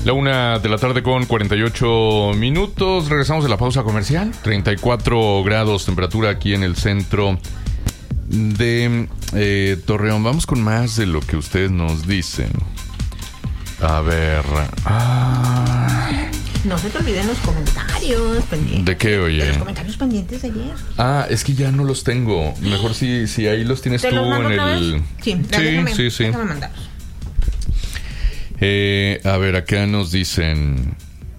La 1:48 p.m. Regresamos de la pausa comercial. 34 grados temperatura aquí en el centro de Torreón. Vamos con más de lo que ustedes nos dicen. A ver. No se te olviden los comentarios pendientes. ¿De qué, oye? De los comentarios pendientes de ayer. Es que ya no los tengo. Mejor si ahí los tienes tú en el... Sí. Déjame mandarlos. A ver, acá nos dicen...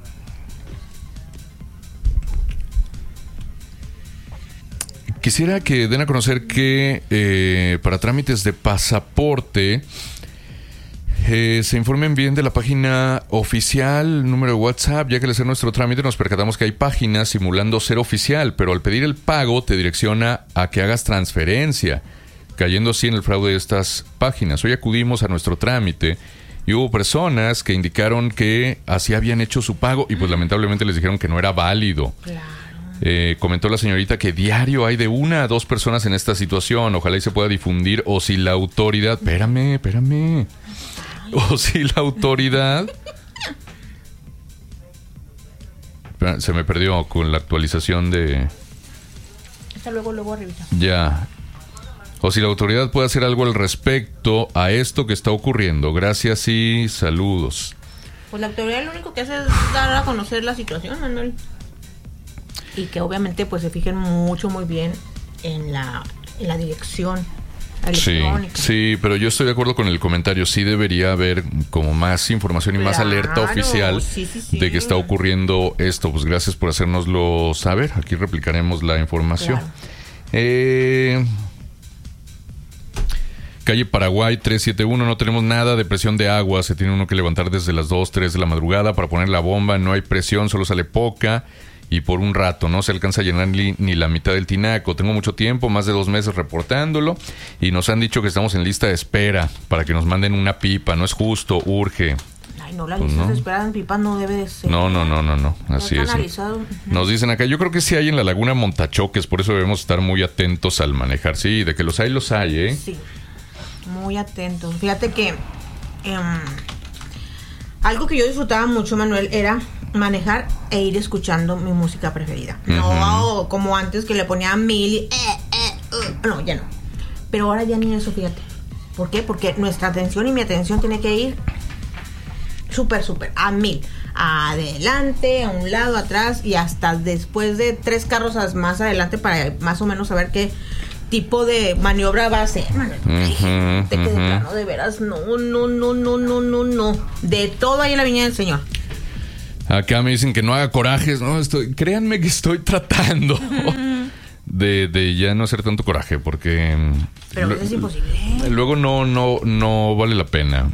Quisiera que den a conocer que para trámites de pasaporte se informen bien de la página oficial, número de WhatsApp, ya que al hacer nuestro trámite nos percatamos que hay páginas simulando ser oficial, pero al pedir el pago te direcciona a que hagas transferencia, cayendo así en el fraude de estas páginas. Hoy acudimos a nuestro trámite y hubo personas que indicaron que así habían hecho su pago y pues lamentablemente les dijeron que no era válido. Claro. Comentó la señorita que diario hay de 1 a 2 personas en esta situación. Ojalá y se pueda difundir, o si la autoridad... Espérame. O si la autoridad... Se me perdió con la actualización de... Hasta luego revisa. Ya. O si la autoridad puede hacer algo al respecto a esto que está ocurriendo. Gracias y saludos. Pues la autoridad lo único que hace es dar a conocer la situación, Manuel. Y que obviamente pues se fijen muy bien en la dirección electrónica. Sí, pero yo estoy de acuerdo con el comentario. Sí debería haber como más información y más alerta oficial de que está ocurriendo esto. Pues gracias por hacérnoslo saber. Aquí replicaremos la información. Claro. Calle Paraguay 371, no tenemos nada de presión de agua. Se tiene uno que levantar desde las 2, 3 de la madrugada para poner la bomba. No hay presión, solo sale poca. Y por un rato no se alcanza a llenar ni la mitad del tinaco. Tengo mucho tiempo, más de 2 meses reportándolo, y nos han dicho que estamos en lista de espera para que nos manden una pipa. No es justo, urge. Ay, no, la lista de espera en pipa no debe de ser. No. Así es. Nos dicen acá, yo creo que sí hay en la laguna Montachoques, por eso debemos estar muy atentos al manejar. Sí, de que los hay, ¿eh? Sí, muy atentos. Fíjate que algo que yo disfrutaba mucho, Manuel, era manejar e ir escuchando mi música preferida. No como antes que le ponía 1000 y no, ya no. Pero ahora ya ni eso, fíjate. ¿Por qué? Porque nuestra atención y mi atención tiene que ir súper a 1000. Adelante, a un lado, atrás y hasta después de 3 carros más adelante para más o menos saber qué tipo de maniobra va a hacer, Manuel. De plano, de veras, no. De todo ahí en la viña del Señor. Acá me dicen que no haga corajes. No, créanme que estoy tratando de ya no hacer tanto coraje, porque pero es imposible. Luego no vale la pena.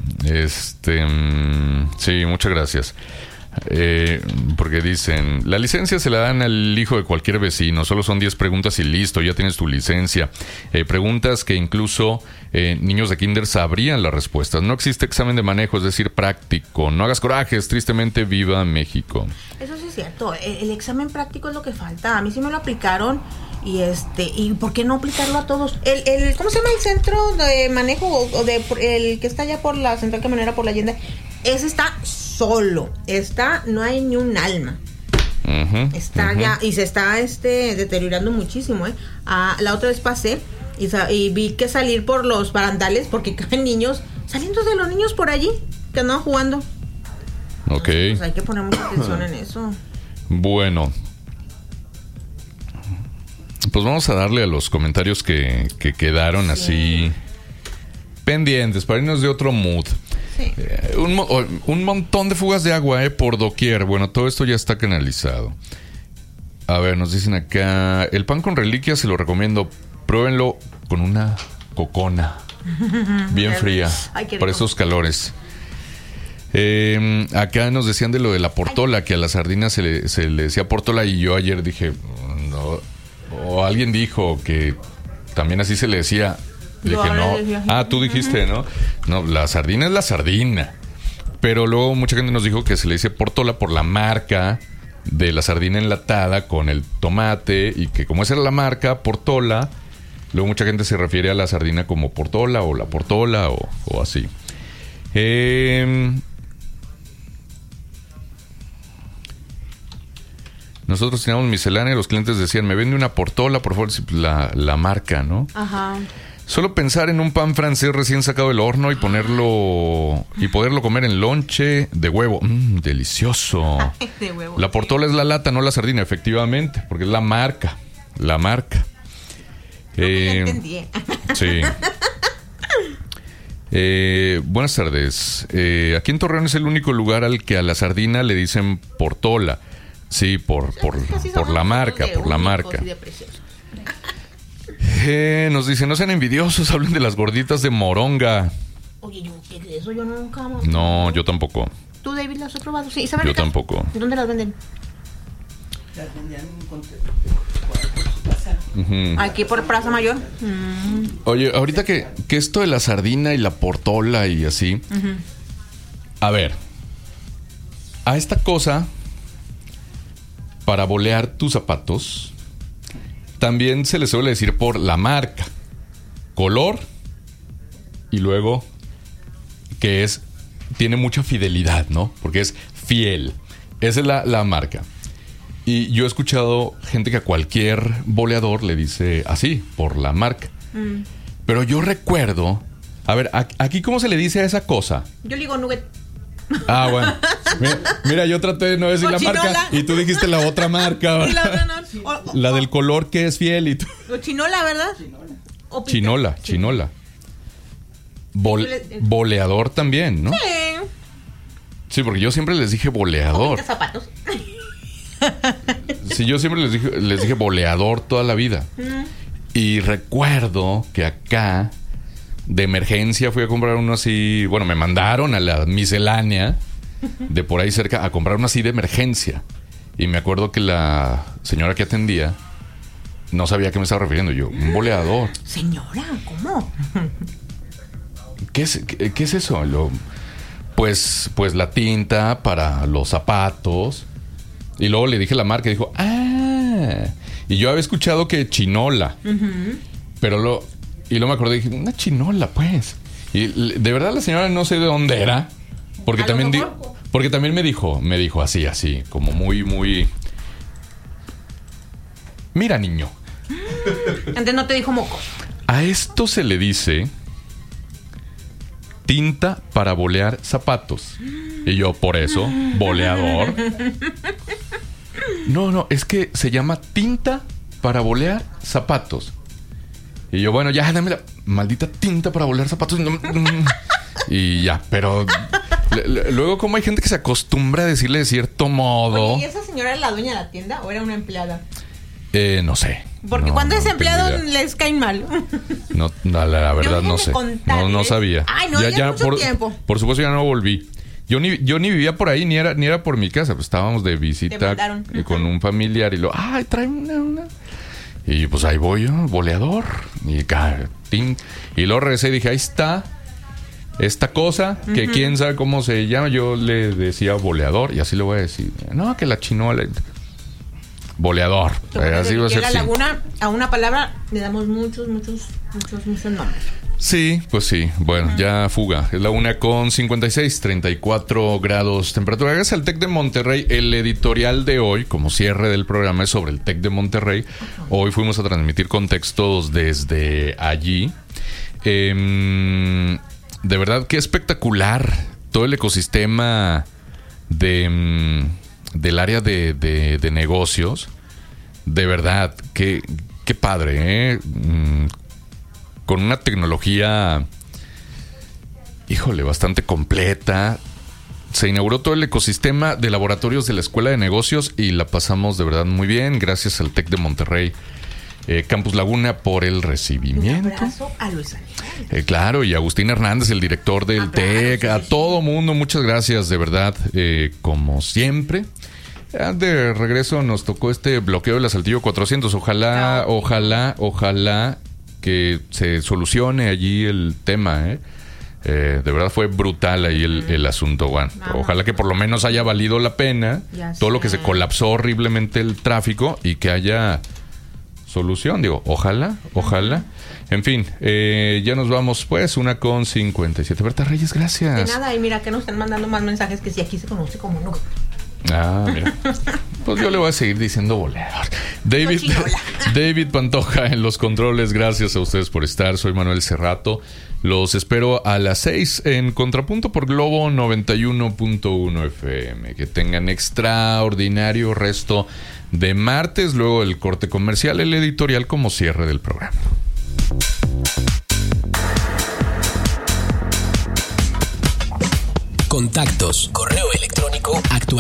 Sí, muchas gracias. Porque dicen, la licencia se la dan al hijo de cualquier vecino, solo son 10 preguntas y listo, ya tienes tu licencia. Preguntas que incluso niños de kinder sabrían las respuestas. No existe examen de manejo, es decir, práctico. No hagas corajes, tristemente viva México. Eso sí es cierto, el examen práctico es lo que falta. A mí sí me lo aplicaron. Y ¿por qué no aplicarlo a todos? ¿Cómo se llama el centro de manejo o el que está allá por la central camionera por la Allende? Ese está solo, no hay ni un alma. Está ya y se está deteriorando muchísimo. La otra vez pasé y vi que salir por los barandales, porque caen niños, saliendo de los niños por allí que andaban jugando. Ok. Entonces, pues hay que poner mucha atención en eso. Bueno, pues vamos a darle a los comentarios que quedaron así pendientes para irnos de otro mood. Sí. Un montón de fugas de agua por doquier. Bueno, todo esto ya está canalizado. A ver, nos dicen acá, el pan con reliquias se lo recomiendo. Pruébenlo con una cocona bien fría. Ay, para esos calores. Acá nos decían de lo de la portola, que a la sardina se le decía portola, y yo ayer dije no, o alguien dijo que también así se le decía. Dije, no. Tú dijiste, ¿no? No, la sardina es la sardina. Pero luego mucha gente nos dijo que se le dice portola por la marca de la sardina enlatada con el tomate, y que como esa era la marca, portola, luego mucha gente se refiere a la sardina como portola o la portola o así. Nosotros teníamos miscelánea y los clientes decían, me vende una portola, por favor, la marca, ¿no? Ajá. Solo pensar en un pan francés recién sacado del horno y ponerlo y poderlo comer en lonche de huevo. Delicioso. De huevo. La portola es la lata, no la sardina, efectivamente, porque es la marca. La marca. Ya entendí. Sí. Buenas tardes. Aquí en Torreón es el único lugar al que a la sardina le dicen portola. Sí, por la marca, por la marca. Nos dice, no sean envidiosos, hablen de las gorditas de moronga. Oye, ¿qué es eso? Yo nunca... No, yo tampoco. ¿Tú, David, las has probado? Sí, ¿saben Yo acá? tampoco. ¿Dónde las venden? Las vendían Aquí por Plaza Mayor. Oye, ahorita que esto de la sardina y la portola y así. A ver. A esta cosa, para bolear tus zapatos, también se le suele decir por la marca, color y luego que tiene mucha fidelidad, ¿no? Porque es fiel. Esa es la marca. Y yo he escuchado gente que a cualquier boleador le dice así, por la marca. Pero yo recuerdo... A ver, ¿aquí cómo se le dice a esa cosa? Yo le digo nugget. Ah, bueno. Mira, yo traté de no decir la marca y tú dijiste la otra marca. La del color que es fiel y tú... O chinola, ¿verdad? Chinola. Boleador también, ¿no? Sí. Sí, porque yo siempre les dije boleador. Zapatos. Sí, yo siempre les dije boleador toda la vida. Y recuerdo que acá, de emergencia, fui a comprar uno así. Bueno, me mandaron a la miscelánea de por ahí cerca a comprar uno así de emergencia. Y me acuerdo que la señora que atendía no sabía a qué me estaba refiriendo. Yo, un boleador. Señora, ¿cómo? ¿Qué es eso? Pues la tinta para los zapatos. Y luego le dije la marca y dijo, y yo había escuchado que chinola. Pero luego me acordé y dije, una chinola, pues. Y de verdad la señora no sé de dónde era. Porque también me dijo así, como muy. Mira, niño. Antes no te dijo moco. A esto se le dice tinta para bolear zapatos. Y yo, por eso, boleador. No, es que se llama tinta para bolear zapatos. Y yo, bueno, ya, dame la maldita tinta para bolear zapatos. Y ya, pero luego como hay gente que se acostumbra a decirle de cierto modo. Oye, ¿y esa señora era la dueña de la tienda o era una empleada? No sé. Porque cuando es empleado les caen mal. No, la verdad no sé. No sabía. Ay, no, ya mucho tiempo. Por supuesto ya no volví. Yo ni vivía por ahí, ni era por mi casa. Pues estábamos de visita con un familiar y trae una. Y pues ahí voy yo, boleador. Y luego regresé y dije, ahí está esta cosa, que quién sabe cómo se llama. Yo le decía boleador y así le voy a decir. No, que la chinola. Boleador. Así va a ser. En La Laguna, a una palabra le damos muchos nombres. Sí, pues sí. Bueno, ya fuga. Es la 1:56, 34 grados temperatura. Gracias al TEC de Monterrey. El editorial de hoy, como cierre del programa, es sobre el TEC de Monterrey. Hoy fuimos a transmitir contextos desde allí. De verdad, qué espectacular todo el ecosistema del área de negocios. De verdad, qué padre, ¿eh? Con una tecnología, híjole, bastante completa. Se inauguró todo el ecosistema de laboratorios de la Escuela de Negocios y la pasamos de verdad muy bien. Gracias al TEC de Monterrey, Campus Laguna, por el recibimiento. Un abrazo a Luis Ángel. Claro, y Agustín Hernández, el director del TEC. Claro, a todo mundo, muchas gracias, de verdad, como siempre. De regreso nos tocó este bloqueo de la Saltillo 400. Ojalá que se solucione allí el tema, ¿eh? De verdad fue brutal ahí el asunto, Juan. Ojalá que por lo menos haya valido la pena todo lo que se colapsó horriblemente el tráfico y que haya solución. Digo, ojalá. En fin, ya nos vamos pues, 1:57. Berta Reyes, gracias. De nada, y mira que nos están mandando más mensajes que si aquí se conoce como no. Ah, mira. Pues yo le voy a seguir diciendo boleador. David Pantoja en los controles. Gracias a ustedes por estar. Soy Manuel Cerrato. Los espero a las 6 en Contrapunto por Globo 91.1 FM. Que tengan extraordinario resto de martes. Luego el corte comercial, el editorial como cierre del programa. Contactos, correo electrónico,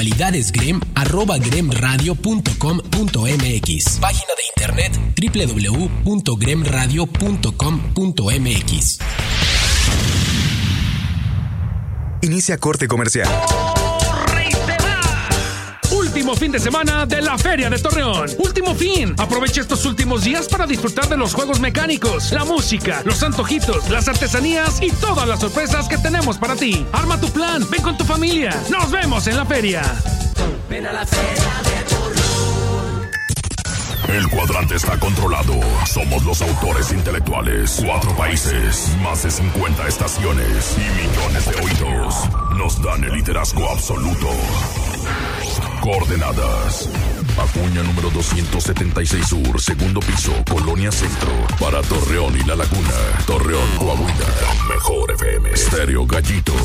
actualidadesgrem@gremradio.com.mx. Página de internet www.gremradio.com.mx. Inicia corte comercial. Último fin de semana de la Feria de Torreón. Último fin. Aprovecha estos últimos días para disfrutar de los juegos mecánicos, la música, los antojitos, las artesanías y todas las sorpresas que tenemos para ti. Arma tu plan. Ven con tu familia. Nos vemos en la feria. Ven a la Feria de Torreón. El cuadrante está controlado. Somos los autores intelectuales. 4 países, más de 50 estaciones y millones de oídos. Nos dan el liderazgo absoluto. Coordenadas: Acuña número 276 Sur, segundo piso, Colonia Centro. Para Torreón y La Laguna. Torreón, Coahuila. Mejor FM. Estéreo Gallito.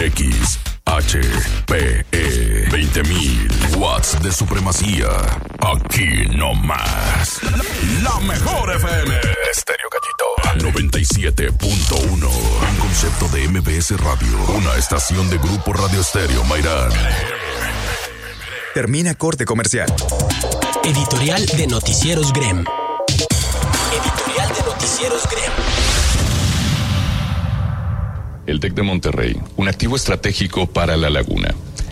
XHPE. 20,000 watts de supremacía. Aquí no más. La Mejor FM. Estéreo Gallito. 97.1. Un concepto de MBS Radio. Una estación de Grupo Radio Estéreo Mairán. Termina corte comercial. Editorial de Noticieros Grem. Editorial de Noticieros Grem. El TEC de Monterrey, un activo estratégico para La Laguna.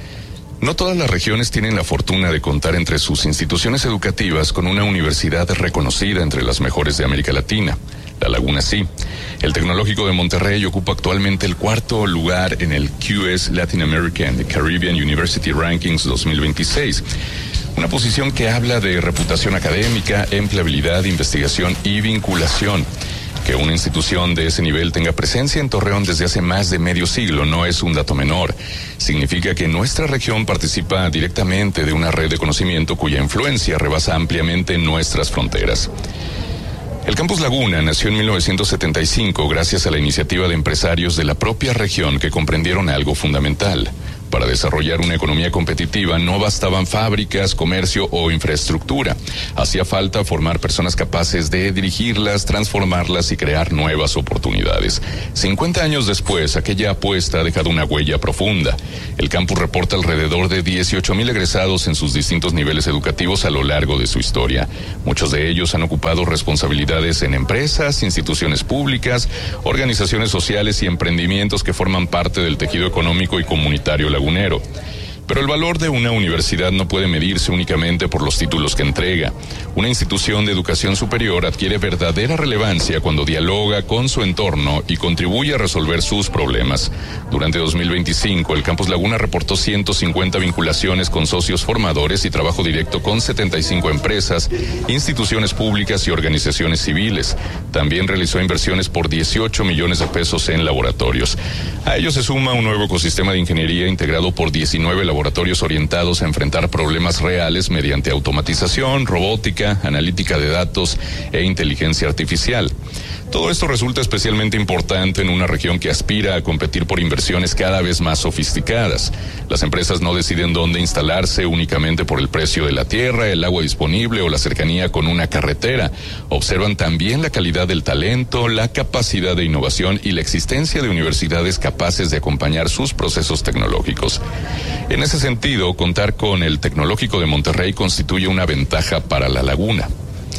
No todas las regiones tienen la fortuna de contar entre sus instituciones educativas con una universidad reconocida entre las mejores de América Latina. La Laguna sí. El Tecnológico de Monterrey ocupa actualmente el 4º lugar en el QS Latin American Caribbean University Rankings 2026. Una posición que habla de reputación académica, empleabilidad, investigación y vinculación. Que una institución de ese nivel tenga presencia en Torreón desde hace más de medio siglo no es un dato menor. Significa que nuestra región participa directamente de una red de conocimiento cuya influencia rebasa ampliamente nuestras fronteras. El Campus Laguna nació en 1975 gracias a la iniciativa de empresarios de la propia región que comprendieron algo fundamental. Para desarrollar una economía competitiva no bastaban fábricas, comercio o infraestructura. Hacía falta formar personas capaces de dirigirlas, transformarlas y crear nuevas oportunidades. 50 años después, aquella apuesta ha dejado una huella profunda. El campus reporta alrededor de 18,000 egresados en sus distintos niveles educativos a lo largo de su historia. Muchos de ellos han ocupado responsabilidades en empresas, instituciones públicas, organizaciones sociales y emprendimientos que forman parte del tejido económico y comunitario lagunero. Pero el valor de una universidad no puede medirse únicamente por los títulos que entrega. Una institución de educación superior adquiere verdadera relevancia cuando dialoga con su entorno y contribuye a resolver sus problemas. Durante 2025, el Campus Laguna reportó 150 vinculaciones con socios formadores y trabajo directo con 75 empresas, instituciones públicas y organizaciones civiles. También realizó inversiones por 18 millones de pesos en laboratorios. A ello se suma un nuevo ecosistema de ingeniería integrado por 19 laboratorios orientados a enfrentar problemas reales mediante automatización, robótica, analítica de datos e inteligencia artificial. Todo esto resulta especialmente importante en una región que aspira a competir por inversiones cada vez más sofisticadas. Las empresas no deciden dónde instalarse únicamente por el precio de la tierra, el agua disponible o la cercanía con una carretera. Observan también la calidad del talento, la capacidad de innovación y la existencia de universidades capaces de acompañar sus procesos tecnológicos. En ese sentido, contar con el Tecnológico de Monterrey constituye una ventaja para La Laguna.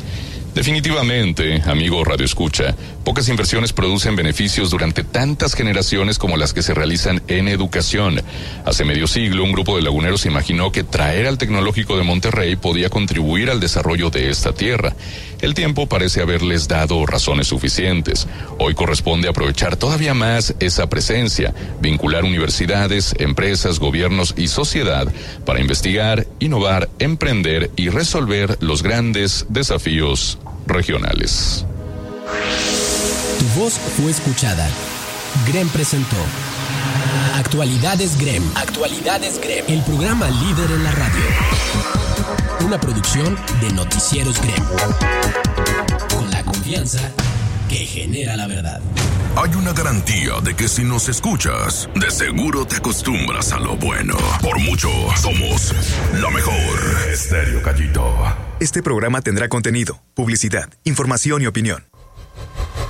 Definitivamente, amigo Radio Escucha, pocas inversiones producen beneficios durante tantas generaciones como las que se realizan en educación. Hace medio siglo, un grupo de laguneros imaginó que traer al Tecnológico de Monterrey podía contribuir al desarrollo de esta tierra. El tiempo parece haberles dado razones suficientes. Hoy corresponde aprovechar todavía más esa presencia, vincular universidades, empresas, gobiernos y sociedad para investigar, innovar, emprender y resolver los grandes desafíos regionales. Tu voz fue escuchada. Grem presentó Actualidades Grem. Actualidades Grem. El programa líder en la radio. Una producción de Noticieros Grem. Con la confianza que genera la verdad. Hay una garantía de que si nos escuchas, de seguro te acostumbras a lo bueno. Por mucho, somos la mejor. Estéreo Gallito. Este programa tendrá contenido, publicidad, información y opinión.